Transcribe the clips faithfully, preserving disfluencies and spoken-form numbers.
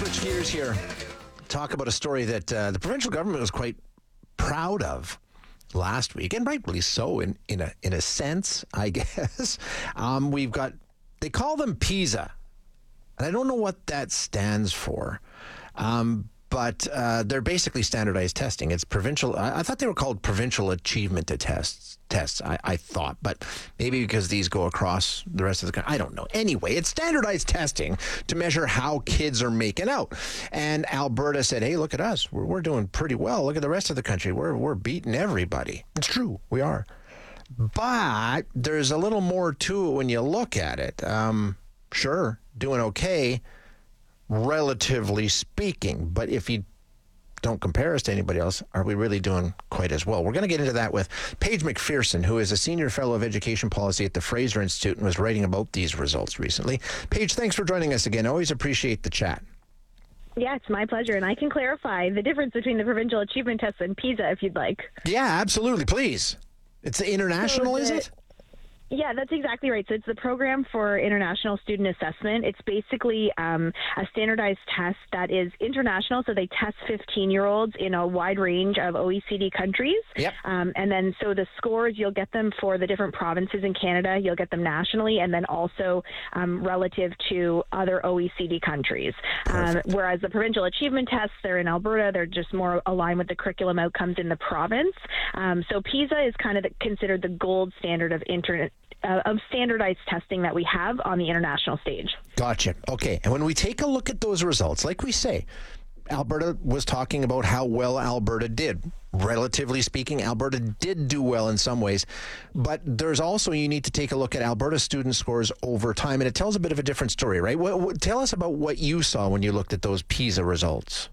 switch gears here. Talk about a story that uh, the provincial government was quite proud of last week, and rightfully so in, in a in a sense, I guess. Um, we've got, they call them PISA, and I don't know what that stands for, um, but uh, they're basically standardized testing. It's provincial. I, I thought they were called provincial achievement tests. Tests, I, I thought, but maybe because these go across the rest of the country. I don't know. Anyway, it's standardized testing to measure how kids are making out. And Alberta said, hey, look at us. We're, we're doing pretty well. Look at the rest of the country. We're, we're beating everybody. It's true. We are. But there's a little more to it when you look at it. Um, sure, doing okay, relatively speaking. But if you don't compare us to anybody else, are we really doing quite as well? We're going to get into that with Paige McPherson, who is a senior fellow of education policy at the Fraser Institute and was writing about these results recently. Paige, thanks for joining us again. I always appreciate the chat. Yeah, it's my pleasure. And I can clarify the difference between the provincial achievement tests and PISA if you'd like. Yeah, absolutely. Please. It's international, so is the, it? Yeah, that's exactly right. So it's the Program for International Student Assessment. It's basically um, a standardized test that is international. So they test fifteen-year-olds in a wide range of O E C D countries. Yep. Um, and then so the scores, you'll get them for the different provinces in Canada. You'll get them nationally and then also um, relative to other O E C D countries. Um, whereas the provincial achievement tests, they're in Alberta. They're just more aligned with the curriculum outcomes in the province. Um, so PISA is kind of the, considered the gold standard of internet. Uh, of standardized testing that we have on the international stage. Gotcha. Okay. And when we take a look at those results, like we say, Alberta was talking about how well Alberta did. Relatively speaking, Alberta did do well in some ways, but there's also, you need to take a look at Alberta student scores over time, and it tells a bit of a different story, right? What, what, tell us about what you saw when you looked at those PISA results.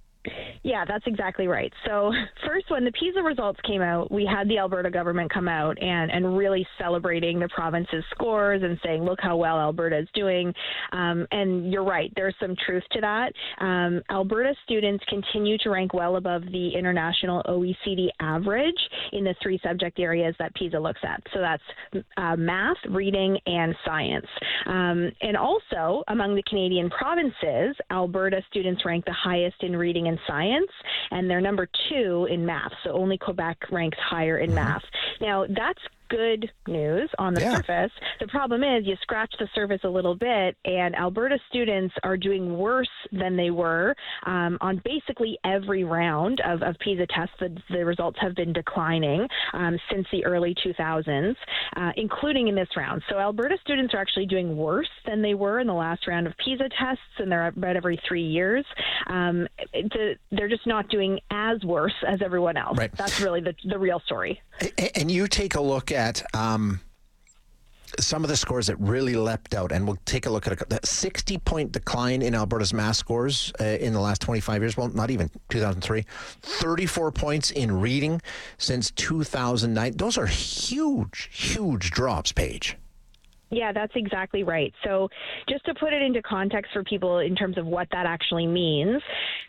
Yeah, that's exactly right. So first, when the PISA results came out, we had the Alberta government come out and, and really celebrating the province's scores and saying, look how well Alberta is doing. Um, and you're right, there's some truth to that. Um, Alberta students continue to rank well above the international O E C D average in the three subject areas that PISA looks at. So that's uh, math, reading, and science. Um, and also, among the Canadian provinces, Alberta students rank the highest in reading and science, and they're number two in math. So only Quebec ranks higher in mm-hmm. math. Now, that's good news on the yeah. surface. The problem is you scratch the surface a little bit, and Alberta students are doing worse than they were um, on basically every round of, of PISA tests. The, the results have been declining um, since the early two thousands, uh, including in this round. So Alberta students are actually doing worse than they were in the last round of PISA tests, and they're about every three years. Um, the, they're just not doing as worse as everyone else. Right. That's really the, the real story. And you take a look at At um, some of the scores that really leapt out, and we'll take a look at a, that sixty-point decline in Alberta's math scores uh, in the last twenty-five years. Well, not even two thousand three. thirty-four points in reading since two thousand nine. Those are huge, huge drops, Paige. Yeah, that's exactly right. So just to put it into context for people in terms of what that actually means,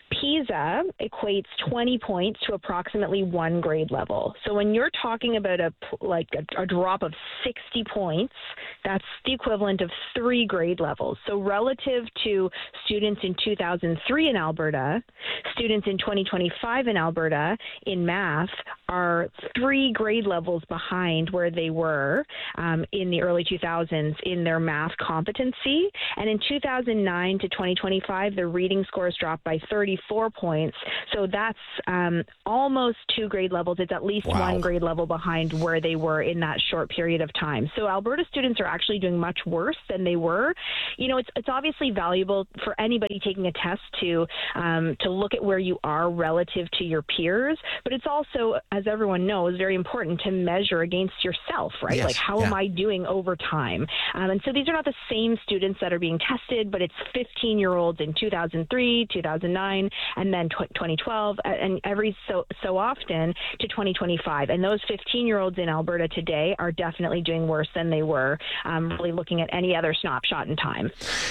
PISA equates twenty points to approximately one grade level. So when you're talking about a like a, a drop of sixty points, that's the equivalent of three grade levels. So relative to students in two thousand three in Alberta, students in twenty twenty-five in Alberta in math are three grade levels behind where they were um, in the early two thousands in their math competency. And in two thousand nine to twenty twenty-five, the reading scores dropped by thirty-four points. So that's um, almost two grade levels. It's at least wow. one grade level behind where they were in that short period of time. So Alberta students are actually doing much worse than they were. You know, it's it's obviously valuable for anybody taking a test to um, to look at where you are relative to your peers, but it's also, as everyone knows, very important to measure against yourself, right? Yes. Like, how yeah. am I doing over time? Um, and so these are not the same students that are being tested, but it's fifteen-year-olds in two thousand three, two thousand nine, and then twenty twelve, and every so so often to twenty twenty-five. And those fifteen-year-olds in Alberta today are definitely doing worse than they were, um, really looking at any other snapshot in time.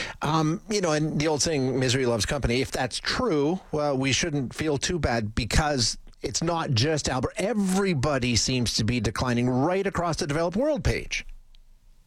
Um, you know, and the old saying, misery loves company. If that's true, well, we shouldn't feel too bad because it's not just Alberta. Everybody seems to be declining right across the developed world, Paige.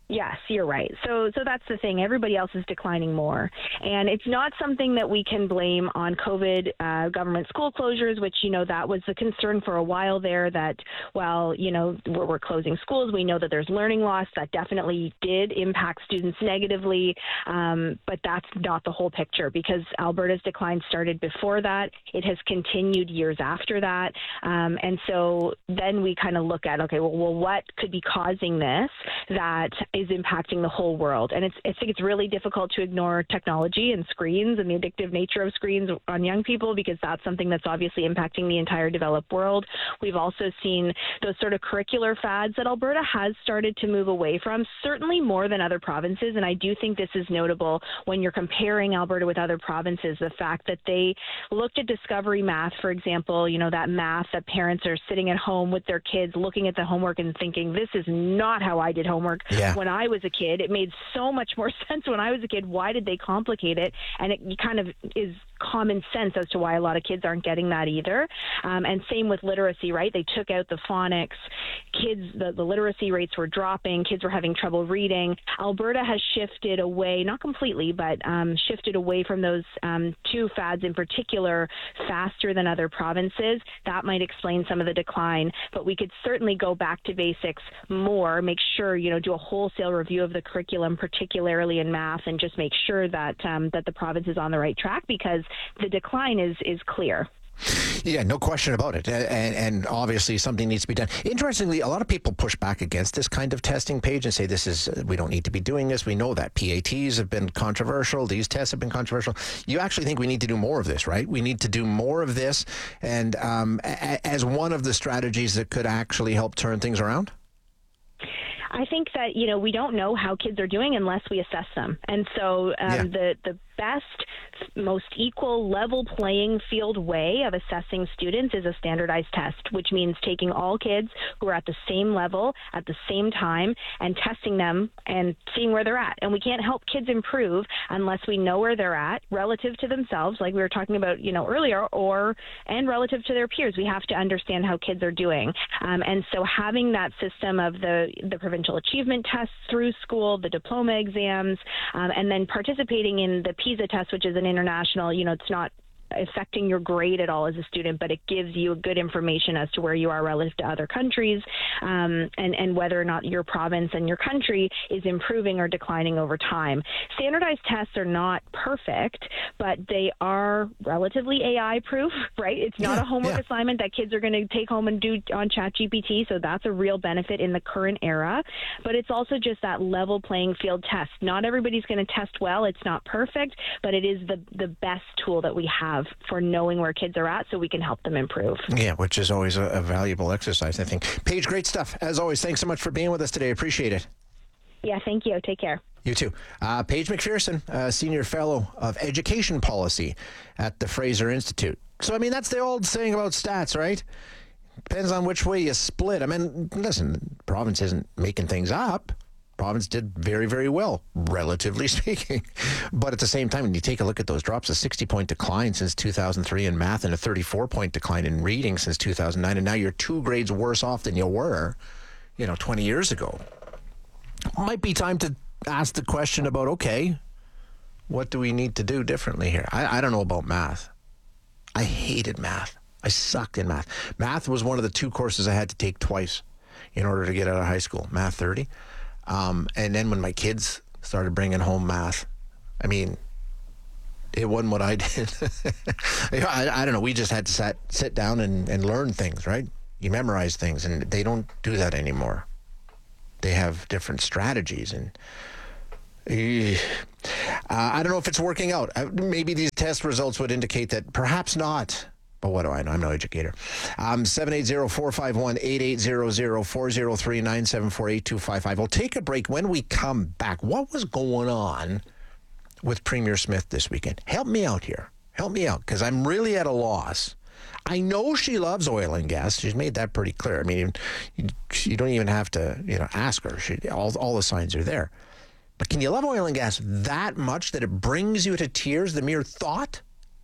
Yes, you're right. So so that's the thing. Everybody else is declining more. And it's not something that we can blame on COVID uh, government school closures, which, you know, that was the concern for a while there that, well, you know, we're, we're closing schools. We know that there's learning loss. That definitely did impact students negatively. Um, but that's not the whole picture, because Alberta's decline started before that. It has continued years after that. Um, and so then we kind of look at, okay, well, well, what could be causing this that is impacting the whole world? And it's, I think it's really difficult to ignore technology and screens and the addictive nature of screens on young people, because that's something that's obviously impacting the entire developed world. We've also seen those sort of curricular fads that Alberta has started to move away from, certainly more than other provinces. And I do think this is notable when you're comparing Alberta with other provinces, the fact that they looked at Discovery Math, for example, you know, that math that parents are sitting at home with their kids looking at the homework and thinking, this is not how I did homework. Yeah. When I was a kid, it made so much more sense when I was a kid. Why did they complicate it? And it kind of is common sense as to why a lot of kids aren't getting that either. Um, and same with literacy, right? They took out the phonics. Kids, the, the literacy rates were dropping. Kids were having trouble reading. Alberta has shifted away, not completely, but um, shifted away from those um, two fads in particular faster than other provinces. That might explain some of the decline, but we could certainly go back to basics more, make sure, you know, do a wholesale review of the curriculum, particularly in math, and just make sure that um, that the province is on the right track, because the decline is is clear. Yeah, no question about it. And, and obviously something needs to be done. Interestingly, a lot of people push back against this kind of testing page and say this is, we don't need to be doing this. We know that P A Ts have been controversial. These tests have been controversial. You actually think we need to do more of this, right? We need to do more of this, and um, a- as one of the strategies that could actually help turn things around? I think that, you know, we don't know how kids are doing unless we assess them. And so um, yeah. the, the best, most equal, level playing field way of assessing students is a standardized test, which means taking all kids who are at the same level at the same time and testing them and seeing where they're at. And we can't help kids improve unless we know where they're at relative to themselves, like we were talking about, you know, earlier, or and relative to their peers. We have to understand how kids are doing. Um, and so having that system of the, the provincial achievement tests through school, the diploma exams, um, and then participating in the PISA test, which is an international, you know, it's not affecting your grade at all as a student, but it gives you good information as to where you are relative to other countries, um, and, and whether or not your province and your country is improving or declining over time. Standardized tests are not perfect, but they are relatively A I proof, right? It's not yeah, a homework yeah. assignment that kids are going to take home and do on ChatGPT, so that's a real benefit in the current era. But it's also just that level playing field test. Not everybody's going to test well. It's not perfect, but it is the, the best tool that we have for knowing where kids are at so we can help them improve. Yeah, which is always a, a valuable exercise, I think. Paige, great stuff. As always, thanks so much for being with us today. Appreciate it. Yeah, thank you. Take care. You too. Uh, Paige McPherson, uh, Senior Fellow of Education Policy at the Fraser Institute. So, I mean, that's the old saying about stats, right? Depends on which way you split. I mean, listen, the province isn't making things up. Province did very, very well, relatively speaking. But at the same time, when you take a look at those drops, a sixty-point decline since two thousand three in math and a thirty-four point decline in reading since two thousand nine, and now you're two grades worse off than you were, you know, twenty years ago. Might be time to ask the question about, okay, what do we need to do differently here? I, I don't know about math. I hated math. I sucked in math. Math was one of the two courses I had to take twice in order to get out of high school, Math thirty. Um, and then when my kids started bringing home math, I mean, it wasn't what I did. I, I don't know. We just had to sat, sit down and, and learn things, right? You memorize things, and they don't do that anymore. They have different strategies, and uh, I don't know if it's working out. Uh, maybe these test results would indicate that perhaps not. But what do I know? I'm no educator. Um, seven eight zero, four five one, eight eight zero zero, four zero three, nine seven four, eight two five five. We'll take a break. When we come back, what was going on with Premier Smith this weekend? Help me out here. Help me out, because I'm really at a loss. I know she loves oil and gas. She's made that pretty clear. I mean, you, you don't even have to, you know, ask her. She, all, all the signs are there. But can you love oil and gas that much that it brings you to tears, the mere thought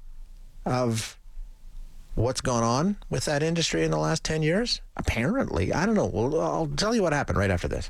of what's gone on with that industry in the last ten years? Apparently. I don't know. Well, I'll tell you what happened right after this.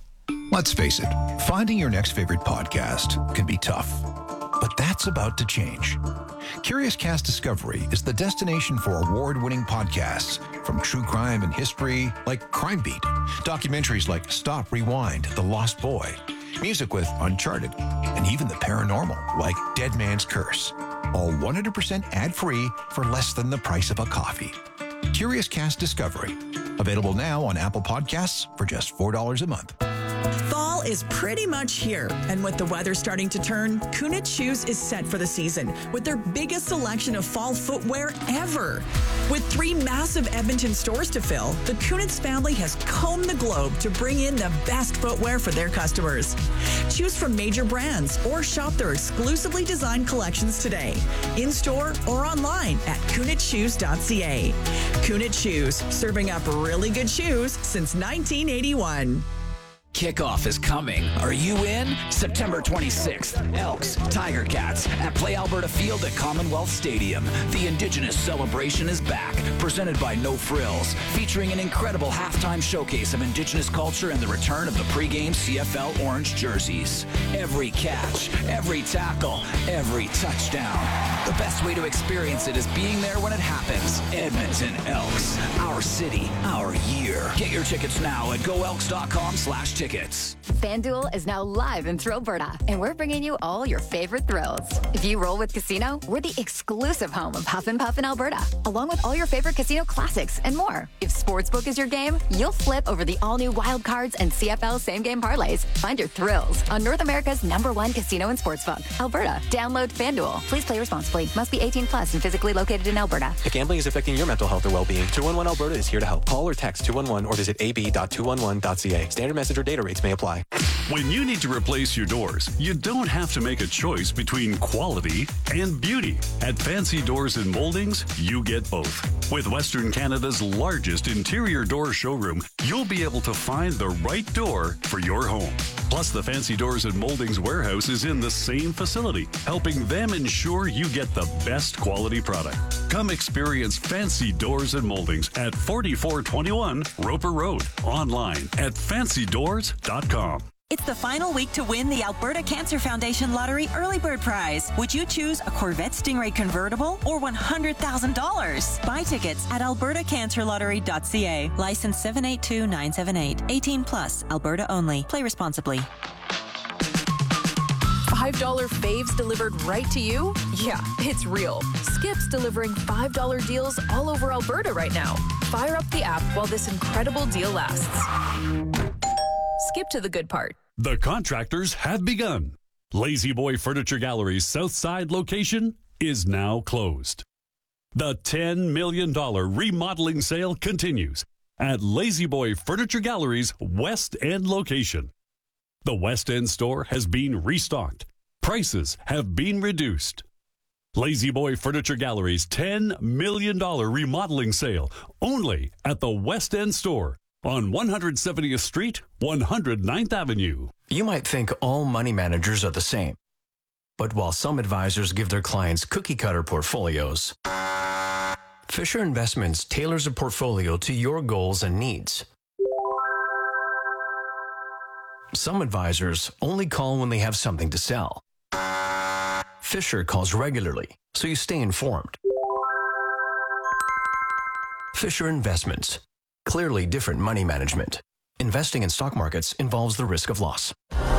Let's face it, finding your next favorite podcast can be tough. But that's about to change. Curious Cast Discovery is the destination for award-winning podcasts from true crime and history like Crime Beat, documentaries like Stop, Rewind, The Lost Boy, music with Uncharted, and even the paranormal like Dead Man's Curse. All one hundred percent ad-free for less than the price of a coffee. Curious Cast Discovery. Available now on Apple Podcasts for just four dollars a month. Fall is pretty much here, and with the weather starting to turn, Kunitz Shoes is set for the season with their biggest selection of fall footwear ever. With three massive Edmonton stores to fill, the Kunitz family has combed the globe to bring in the best footwear for their customers. Choose from major brands or shop their exclusively designed collections today, in-store or online at kunitz shoes dot c a. Kunitz Shoes, serving up really good shoes since nineteen eighty-one. Kickoff is coming. Are you in? September twenty-sixth, Elks, Tiger Cats at Play Alberta Field at Commonwealth Stadium. The Indigenous celebration is back, presented by No Frills, featuring an incredible halftime showcase of Indigenous culture and the return of the pregame C F L orange jerseys. Every catch, every tackle, every touchdown. The best way to experience it is being there when it happens. Edmonton Elks, our city, our year. Get your tickets now at go elks dot com slash tickets. FanDuel is now live in Thrillberta, and we're bringing you all your favorite thrills. If you roll with Casino, we're the exclusive home of Huff and Puff in Alberta, along with all your favorite casino classics and more. If Sportsbook is your game, you'll flip over the all-new Wild Cards and C F L same-game parlays. Find your thrills on North America's number one casino and sportsbook, Alberta. Download FanDuel. Please play responsibly. Must be eighteen plus and physically located in Alberta. If gambling is affecting your mental health or well-being, two one one Alberta is here to help. Call or text two one one or visit a b dot two one one dot c a. Standard message or data rates may apply. When you need to replace your doors, you don't have to make a choice between quality and beauty. At Fancy Doors and Moldings, you get both. With Western Canada's largest interior door showroom, you'll be able to find the right door for your home. Plus, the Fancy Doors and Moldings warehouse is in the same facility, helping them ensure you get the best quality product. Come experience Fancy Doors and Moldings at forty-four twenty-one Roper Road. Online at fancy doors dot com. It's the final week to win the Alberta Cancer Foundation Lottery Early Bird Prize. Would you choose a Corvette Stingray convertible or one hundred thousand dollars? Buy tickets at alberta cancer lottery dot c a. License seven eight two nine seven eight. eighteen plus. Alberta only. Play responsibly. five dollar faves delivered right to you? Yeah, it's real. Skip's delivering five dollar deals all over Alberta right now. Fire up the app while this incredible deal lasts. Skip to the good part. The contractors have begun. Lazy Boy Furniture Gallery's South Side location is now closed. The ten million dollars remodeling sale continues at Lazy Boy Furniture Gallery's West End location. The West End store has been restocked. Prices have been reduced. Lazy Boy Furniture Gallery's ten million dollars remodeling sale only at the West End store on one hundred seventieth Street, one hundred ninth Avenue. You might think all money managers are the same. But while some advisors give their clients cookie-cutter portfolios, Fisher Investments tailors a portfolio to your goals and needs. Some advisors only call when they have something to sell. Fisher calls regularly, so you stay informed. Fisher Investments. Clearly different money management. Investing in stock markets involves the risk of loss.